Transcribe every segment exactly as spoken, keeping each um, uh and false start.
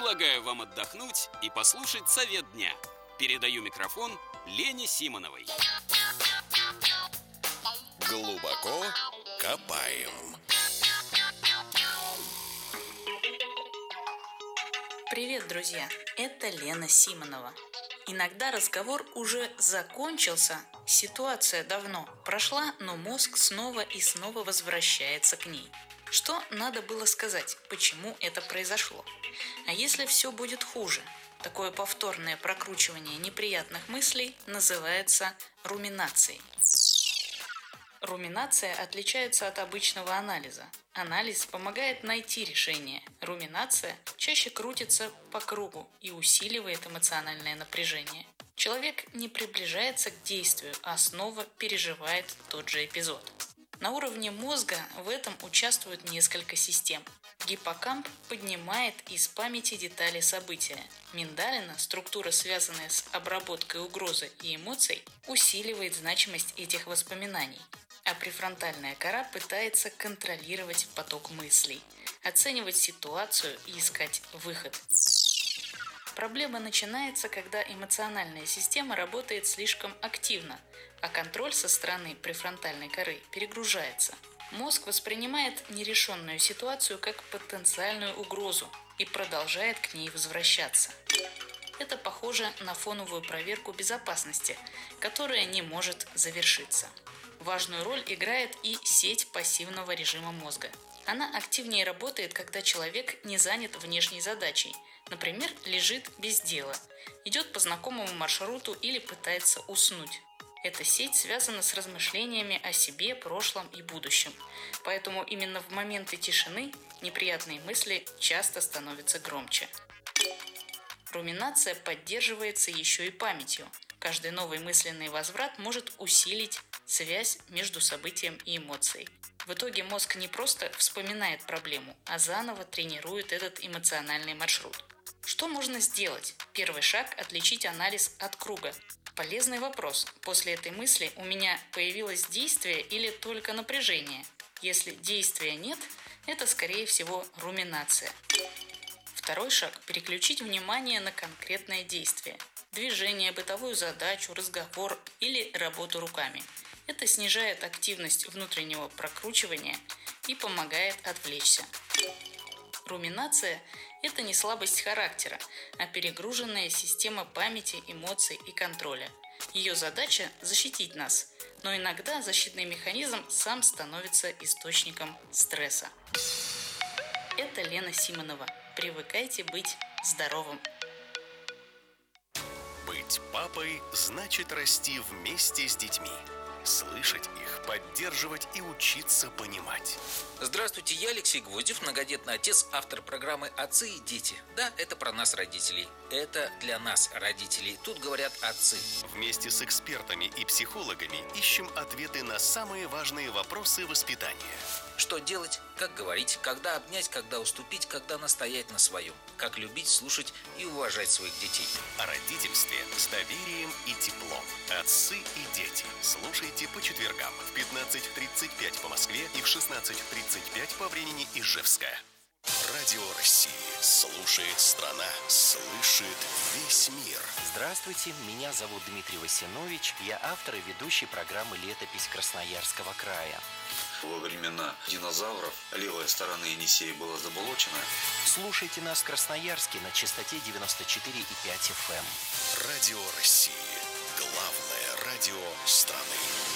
Предлагаю вам отдохнуть и послушать совет дня. Передаю микрофон Лене Симоновой. Глубоко копаем. Привет, друзья! Это Лена Симонова. Иногда разговор уже закончился, ситуация давно прошла, но мозг снова и снова возвращается к ней. Что надо было сказать, почему это произошло? А если все будет хуже? Такое повторное прокручивание неприятных мыслей называется руминацией. Руминация отличается от обычного анализа. Анализ помогает найти решение. Руминация чаще крутится по кругу и усиливает эмоциональное напряжение. Человек не приближается к действию, а снова переживает тот же эпизод. На уровне мозга в этом участвуют несколько систем. Гиппокамп поднимает из памяти детали события. Миндалина, структура, связанная с обработкой угрозы и эмоций, усиливает значимость этих воспоминаний. А префронтальная кора пытается контролировать поток мыслей, оценивать ситуацию и искать выход. Проблема начинается, когда эмоциональная система работает слишком активно, а контроль со стороны префронтальной коры перегружается. Мозг воспринимает нерешенную ситуацию как потенциальную угрозу и продолжает к ней возвращаться. Это похоже на фоновую проверку безопасности, которая не может завершиться. Важную роль играет и сеть пассивного режима мозга. Она активнее работает, когда человек не занят внешней задачей, например, лежит без дела, идет по знакомому маршруту или пытается уснуть. Эта сеть связана с размышлениями о себе, прошлом и будущем, поэтому именно в моменты тишины неприятные мысли часто становятся громче. Руминация поддерживается еще и памятью. Каждый новый мысленный возврат может усилить связь между событием и эмоцией. В итоге мозг не просто вспоминает проблему, а заново тренирует этот эмоциональный маршрут. Что можно сделать? Первый шаг – отличить анализ от круга. Полезный вопрос. После этой мысли у меня появилось действие или только напряжение? Если действия нет, это скорее всего руминация. Второй шаг – переключить внимание на конкретное действие. Движение, бытовую задачу, разговор или работу руками. Это снижает активность внутреннего прокручивания и помогает отвлечься. Руминация – это не слабость характера, а перегруженная система памяти, эмоций и контроля. Ее задача – защитить нас, но иногда защитный механизм сам становится источником стресса. Это Лена Симонова. Привыкайте быть здоровым. Быть папой значит расти вместе с детьми. Слышать их, поддерживать и учиться понимать. Здравствуйте, я Алексей Гвоздев, многодетный отец, автор программы «Отцы и дети». Да, это про нас, родителей. Это для нас, родителей. Тут говорят отцы. Вместе с экспертами и психологами ищем ответы на самые важные вопросы воспитания. Что делать, как говорить, когда обнять, когда уступить, когда настоять на своем. Как любить, слушать и уважать своих детей. О родительстве с доверием и теплом. Отцы и дети. Слушайте по четвергам в пятнадцать тридцать пять по Москве и в шестнадцать тридцать пять по времени Ижевска. Радио России. Слушает страна. Слышит весь мир. Здравствуйте, меня зовут Дмитрий Васинович. Я автор и ведущий программы «Летопись Красноярского края». Во времена динозавров левая сторона Енисея была заболочена. Слушайте нас в Красноярске на частоте девяносто четыре и пять эф эм. Радио России. Главное радио страны.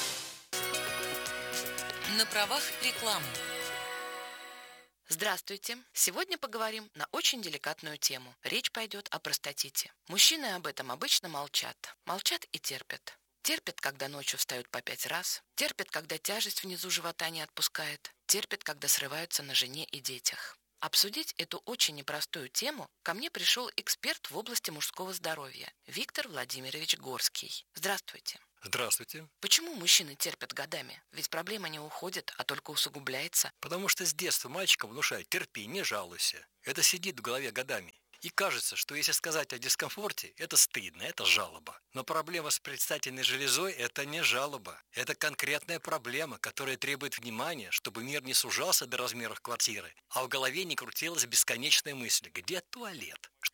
На правах рекламы. Здравствуйте! Сегодня поговорим на очень деликатную тему. Речь пойдет о простатите. Мужчины об этом обычно молчат. Молчат и терпят. Терпят, когда ночью встают по пять раз. Терпят, когда тяжесть внизу живота не отпускает. Терпят, когда срываются на жене и детях. Обсудить эту очень непростую тему ко мне пришел эксперт в области мужского здоровья Виктор Владимирович Горский. Здравствуйте. Здравствуйте. Почему мужчины терпят годами? Ведь проблема не уходит, а только усугубляется. Потому что с детства мальчикам внушают: терпи, не жалуйся. Это сидит в голове годами. И кажется, что если сказать о дискомфорте, это стыдно, это жалоба. Но проблема с предстательной железой – это не жалоба. Это конкретная проблема, которая требует внимания, чтобы мир не сужался до размеров квартиры, а в голове не крутилась бесконечная мысль: где туалет?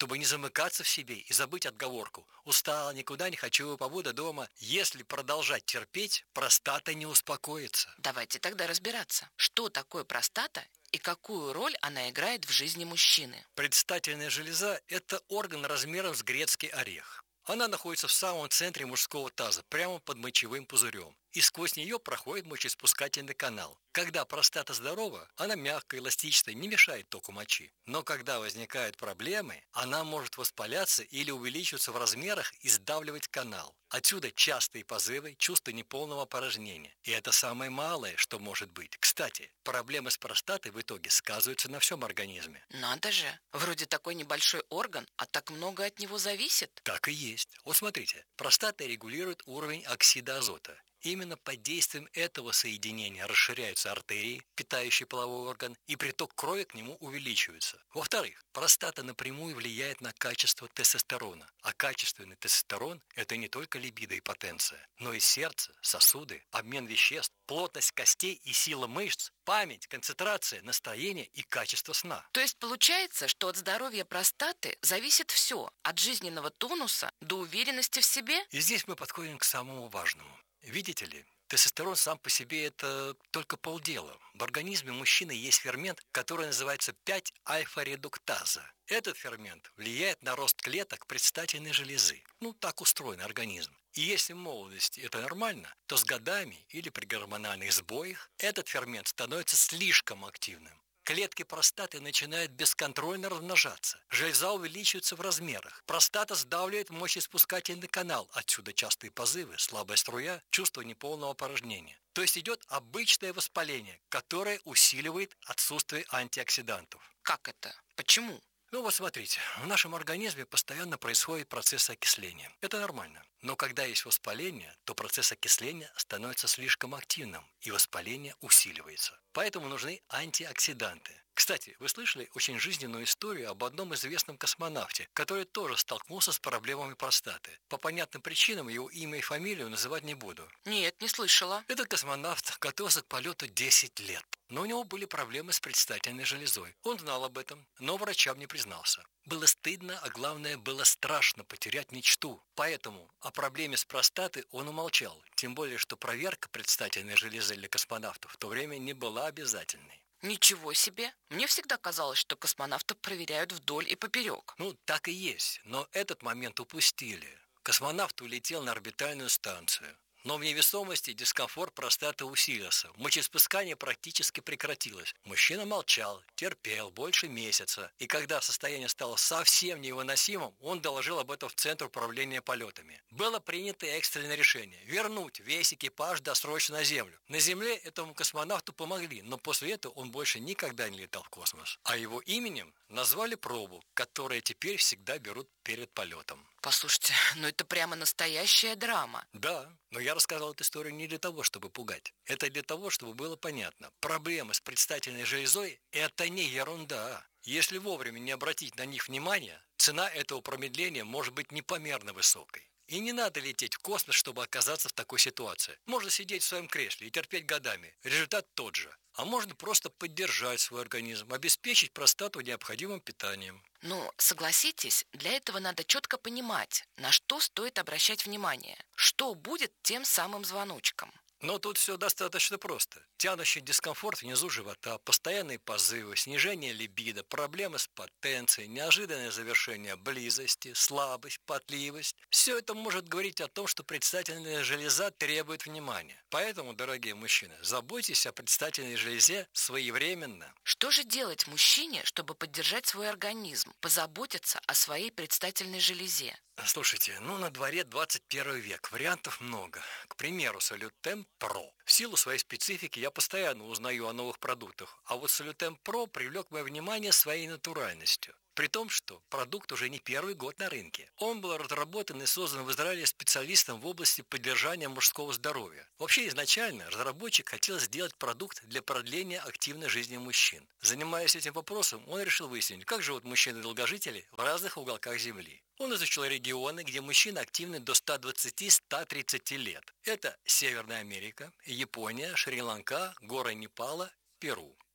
чтобы не замыкаться в себе и забыть отговорку «устал, никуда не хочу, побуду дома». Если продолжать терпеть, простата не успокоится. Давайте тогда разбираться, что такое простата и какую роль она играет в жизни мужчины. Предстательная железа – это орган размером с грецкий орех. Она находится в самом центре мужского таза, прямо под мочевым пузырем. И сквозь нее проходит мочеиспускательный канал. Когда простата здорова, она мягкая, эластичная, не мешает току мочи. Но когда возникают проблемы, она может воспаляться или увеличиваться в размерах и сдавливать канал. Отсюда частые позывы, чувство неполного опорожнения. И это самое малое, что может быть. Кстати, проблемы с простатой в итоге сказываются на всем организме. Надо же, вроде такой небольшой орган, а так много от него зависит. Так и есть. Вот смотрите, простата регулирует уровень оксида азота. Именно под действием этого соединения расширяются артерии, питающие половой орган, и приток крови к нему увеличивается. Во-вторых, простата напрямую влияет на качество тестостерона. А качественный тестостерон – это не только либидо и потенция, но и сердце, сосуды, обмен веществ, плотность костей и сила мышц, память, концентрация, настроение и качество сна. То есть получается, что от здоровья простаты зависит все, от жизненного тонуса до уверенности в себе? И здесь мы подходим к самому важному. Видите ли, тестостерон сам по себе – это только полдела. В организме мужчины есть фермент, который называется пять альфа-редуктаза. Этот фермент влияет на рост клеток предстательной железы. Ну, так устроен организм. И если в молодости это нормально, то с годами или при гормональных сбоях этот фермент становится слишком активным. Клетки простаты начинают бесконтрольно размножаться. Железа увеличивается в размерах. Простата сдавливает мочеиспускательный канал. Отсюда частые позывы, слабая струя, чувство неполного опорожнения. То есть идет обычное воспаление, которое усиливает отсутствие антиоксидантов. Как это? Почему? Ну вот смотрите, в нашем организме постоянно происходит процесс окисления. Это нормально. Но когда есть воспаление, то процесс окисления становится слишком активным, и воспаление усиливается. Поэтому нужны антиоксиданты. Кстати, вы слышали очень жизненную историю об одном известном космонавте, который тоже столкнулся с проблемами простаты. По понятным причинам его имя и фамилию называть не буду. Нет, не слышала. Этот космонавт готовился к полету десять лет. Но у него были проблемы с предстательной железой. Он знал об этом, но врачам не признался. Было стыдно, а главное, было страшно потерять мечту. Поэтому о проблеме с простатой он умолчал. Тем более, что проверка предстательной железы для космонавтов в то время не была обязательной. Ничего себе! Мне всегда казалось, что космонавтов проверяют вдоль и поперек. Ну, так и есть, но этот момент упустили. Космонавт улетел на орбитальную станцию. Но в невесомости дискомфорт простаты усилился. Мочеиспускание практически прекратилось. Мужчина молчал, терпел больше месяца. И когда состояние стало совсем невыносимым, он доложил об этом в Центр управления полетами. Было принято экстренное решение – вернуть весь экипаж досрочно на Землю. На Земле этому космонавту помогли, но после этого он больше никогда не летал в космос. А его именем назвали пробу, которую теперь всегда берут перед полетом. Послушайте, ну это прямо настоящая драма. Да, но я рассказал эту историю не для того, чтобы пугать. Это для того, чтобы было понятно. Проблемы с предстательной железой – это не ерунда. Если вовремя не обратить на них внимания, цена этого промедления может быть непомерно высокой. И не надо лететь в космос, чтобы оказаться в такой ситуации. Можно сидеть в своем кресле и терпеть годами. Результат тот же. А можно просто поддержать свой организм, обеспечить простату необходимым питанием. Ну, согласитесь, для этого надо четко понимать, на что стоит обращать внимание. Что будет тем самым звоночком. Но тут все достаточно просто. Тянущий дискомфорт внизу живота, постоянные позывы, снижение либидо, проблемы с потенцией, неожиданное завершение близости, слабость, потливость. Все это может говорить о том, что предстательная железа требует внимания. Поэтому, дорогие мужчины, заботьтесь о предстательной железе своевременно. Что же делать мужчине, чтобы поддержать свой организм, позаботиться о своей предстательной железе? Слушайте, ну на дворе двадцать первый век, вариантов много. К примеру, Солютем Про. В силу своей специфики я постоянно узнаю о новых продуктах, а вот Солютем Про привлек мое внимание своей натуральностью. При том, что продукт уже не первый год на рынке. Он был разработан и создан в Израиле специалистом в области поддержания мужского здоровья. Вообще изначально разработчик хотел сделать продукт для продления активной жизни мужчин. Занимаясь этим вопросом, он решил выяснить, как живут мужчины-долгожители в разных уголках Земли. Он изучил регионы, где мужчины активны до ста двадцати — ста тридцати лет. Это Северная Америка, Япония, Шри-Ланка, горы Непала, Перу.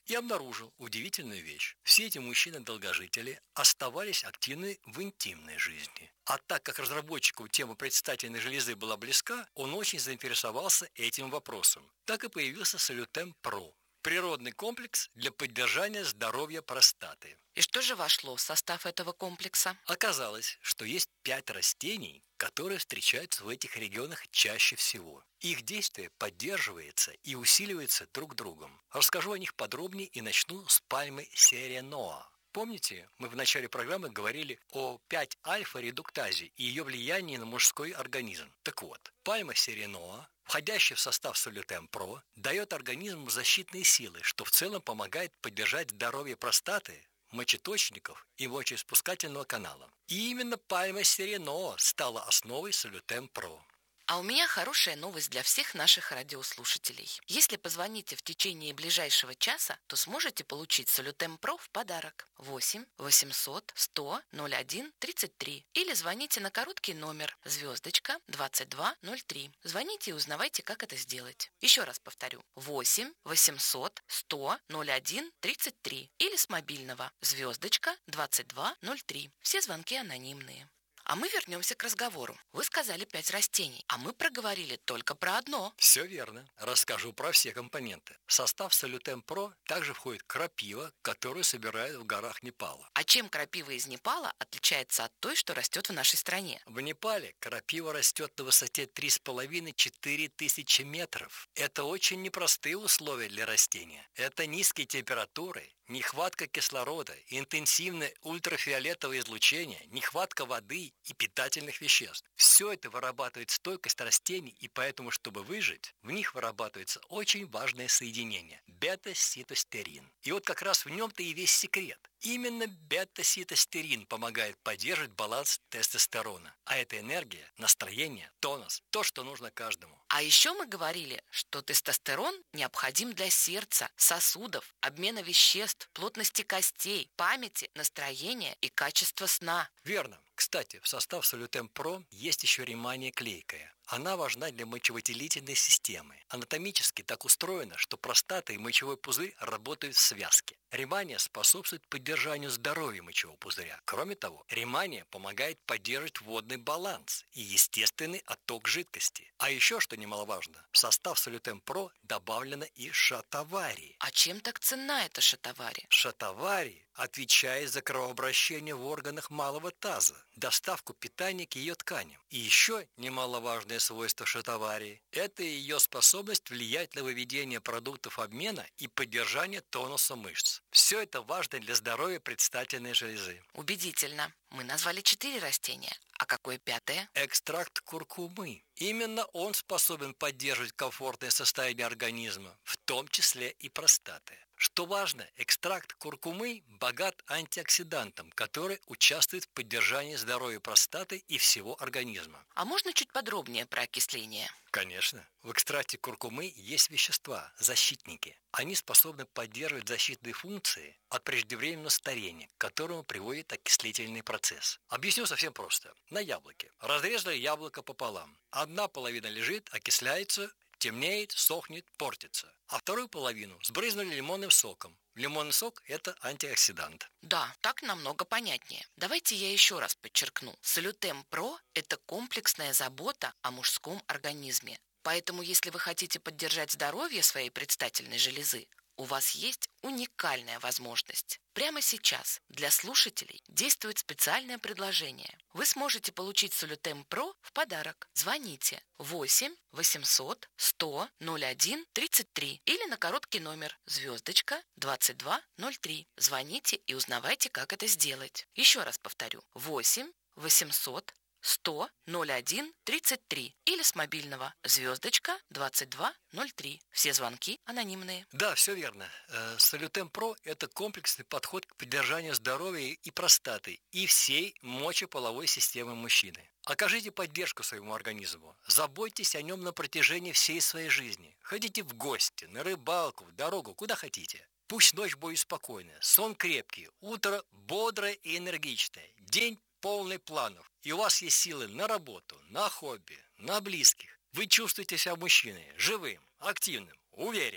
и обнаружил удивительную вещь. Все эти мужчины-долгожители оставались активны в интимной жизни. А так как разработчику тема предстательной железы была близка, он очень заинтересовался этим вопросом. Так и появился Солютем Про. Природный комплекс для поддержания здоровья простаты. И что же вошло в состав этого комплекса? Оказалось, что есть пять растений, которые встречаются в этих регионах чаще всего. Их действие поддерживается и усиливается друг другом. Расскажу о них подробнее и начну с пальмы Сереноа. Помните, мы в начале программы говорили о пять альфа-редуктазе и ее влиянии на мужской организм. Так вот, пальма Сереноа, входящая в состав Солютем Про, дает организму защитные силы, что в целом помогает поддержать здоровье простаты, мочеточников и мочеиспускательного канала. И именно пальма Сереноа стала основой Солютем Про. А у меня хорошая новость для всех наших радиослушателей. Если позвоните в течение ближайшего часа, то сможете получить Солютем Про в подарок. восемь восемьсот сто ноль один тридцать три. Или звоните на короткий номер звездочка двадцать два ноль три. Звоните и узнавайте, как это сделать. Еще раз повторю. восемь восемьсот сто ноль один тридцать три. Или с мобильного звездочка двадцать два ноль три. Все звонки анонимные. А мы вернемся к разговору. Вы сказали пять растений, а мы проговорили только про одно. Все верно. Расскажу про все компоненты. В состав Солютем Про также входит крапива, которую собирают в горах Непала. А чем крапива из Непала отличается от той, что растет в нашей стране? В Непале крапива растет на высоте три с половиной - четыре тысячи метров. Это очень непростые условия для растения. Это низкие температуры, нехватка кислорода, интенсивное ультрафиолетовое излучение, нехватка воды и питательных веществ. Все это вырабатывает стойкость растений, и поэтому, чтобы выжить, в них вырабатывается очень важное соединение – бета-ситостерин. И вот как раз в нем-то и весь секрет. Именно бета-ситостерин помогает поддерживать баланс тестостерона. А это энергия, настроение, тонус – то, что нужно каждому. А еще мы говорили, что тестостерон необходим для сердца, сосудов, обмена веществ, плотности костей, памяти, настроения и качества сна. Верно. Кстати, в состав Солютем Про есть еще ремания клейкая. Она важна для мочевыделительной системы. Анатомически так устроено, что простата и мочевой пузырь работают в связке. Ремания способствует поддержанию здоровья мочевого пузыря. Кроме того, ремания помогает поддерживать водный баланс и естественный отток жидкости. А еще, что немаловажно, в состав Солютем Про добавлено и шатавари. А чем так ценна эта шатавари? Шатавари отвечает за кровообращение в органах малого таза, доставку питания к ее тканям. И еще немаловажное свойство шатавари – это ее способность влиять на выведение продуктов обмена и поддержание тонуса мышц. Все это важно для здоровья предстательной железы. Убедительно. Мы назвали четыре растения. А какое пятое? Экстракт куркумы. Именно он способен поддерживать комфортное состояние организма, в том числе и простаты. Что важно, экстракт куркумы богат антиоксидантом, который участвует в поддержании здоровья простаты и всего организма. А можно чуть подробнее про окисление? Конечно. В экстракте куркумы есть вещества, защитники. Они способны поддерживать защитные функции от преждевременного старения, к которому приводит окислительный процесс. Объясню совсем просто. На яблоке. Разрезали яблоко пополам. Одна половина лежит, окисляется, темнеет, сохнет, портится. А вторую половину сбрызнули лимонным соком. Лимонный сок – это антиоксидант. Да, так намного понятнее. Давайте я еще раз подчеркну. Солютем Про – это комплексная забота о мужском организме. Поэтому, если вы хотите поддержать здоровье своей предстательной железы, у вас есть уникальная возможность. Прямо сейчас для слушателей действует специальное предложение. Вы сможете получить Солютем Про в подарок. Звоните восемь восемьсот сто ноль один тридцать три или на короткий номер звездочка двадцать два ноль три. Звоните и узнавайте, как это сделать. Еще раз повторю. восемь восемьсот сто ноль один тридцать три или с мобильного звездочка двадцать два ноль три. Все звонки анонимные. Да, все верно. Солютем Про – это комплексный подход к поддержанию здоровья и простаты, и всей мочеполовой системы мужчины. Окажите поддержку своему организму. Заботьтесь о нем на протяжении всей своей жизни. Ходите в гости, на рыбалку, в дорогу, куда хотите. Пусть ночь будет спокойная, сон крепкий, утро бодрое и энергичное, день полный планов. И у вас есть силы на работу, на хобби, на близких. Вы чувствуете себя мужчиной, живым, активным, уверенным.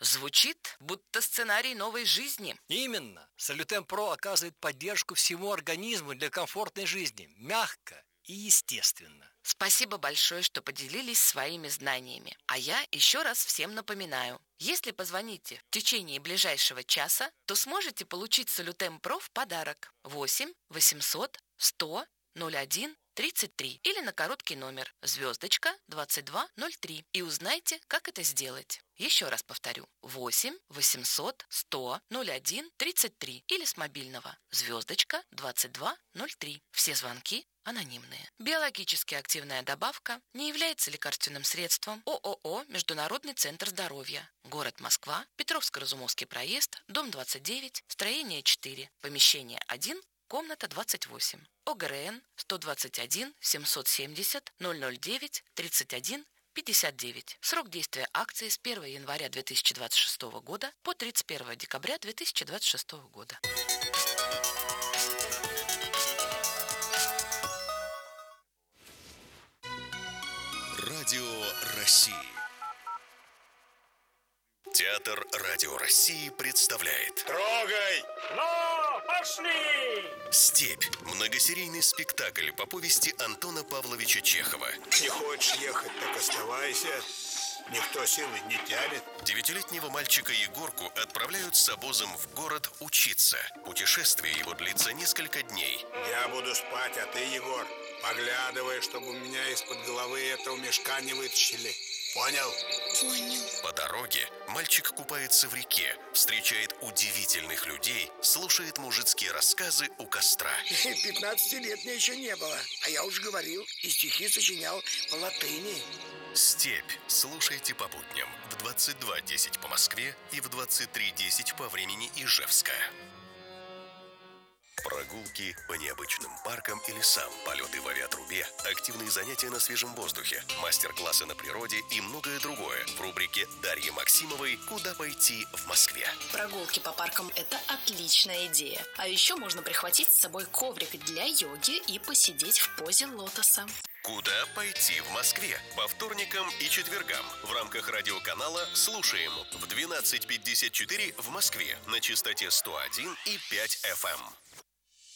Звучит, будто сценарий новой жизни. Именно. Солютен Про оказывает поддержку всему организму для комфортной жизни. Мягко и естественно. Спасибо большое, что поделились своими знаниями. А я еще раз всем напоминаю. Если позвоните в течение ближайшего часа, то сможете получить Солютен Про в подарок. восемь восемьсот сто ноль один тридцать три или на короткий номер звездочка двадцать два ноль три и узнайте, как это сделать. Еще раз повторю. восемь восемьсот сто ноль один тридцать три или с мобильного звездочка двадцать два ноль три. Все звонки анонимные. Биологически активная добавка не является лекарственным средством. ООО «Международный центр здоровья». Город Москва, Петровско-Разумовский проезд, дом двадцать девять, строение четыре, помещение один, комната двадцать восемь. ОГРН сто двадцать один семьсот семьдесят ноль ноль девять тридцать один пятьдесят девять. Срок действия акции с первого января две тысячи двадцать шестого года по тридцать первого декабря две тысячи двадцать шестого года. Радио России. Театр Радио России представляет Трогай! Ну, пошли! «Степь» – многосерийный спектакль по повести Антона Павловича Чехова. Не хочешь ехать, так оставайся. Никто силы не тянет. Девятилетнего мальчика Егорку отправляют с обозом в город учиться. Путешествие его длится несколько дней. Я буду спать, а ты, Егор, поглядывай, чтобы у меня из-под головы этого мешка не вытащили. Понял? Понял. По дороге мальчик купается в реке, встречает удивительных людей, слушает мужицкие рассказы у костра. Пятнадцати лет мне еще не было, а я уже говорил и стихи сочинял по латыни. «Степь» слушайте по будням в двадцать два десять по Москве и в двадцать три десять по времени Ижевска. Прогулки по необычным паркам и лесам, полеты в авиатрубе, активные занятия на свежем воздухе, мастер-классы на природе и многое другое в рубрике Дарьи Максимовой «Куда пойти в Москве». Прогулки по паркам – это отличная идея. А еще можно прихватить с собой коврик для йоги и посидеть в позе лотоса. «Куда пойти в Москве» по вторникам и четвергам в рамках радиоканала «Слушаем» в двенадцать пятьдесят четыре в Москве на частоте сто один и пять эф эм.